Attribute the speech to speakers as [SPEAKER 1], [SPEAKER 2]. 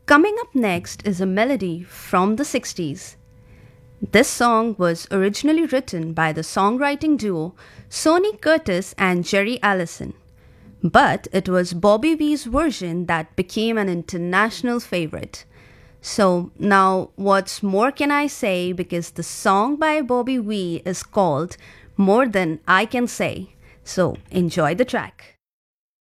[SPEAKER 1] Coming up next is a melody from the 60s. This song was originally written by the songwriting duo Sonny Curtis and Jerry Allison, but it was Bobby V's version that became an international favorite. So, now what's more can I say, because the song by Bobby V is called More Than I Can Say. So, enjoy the track.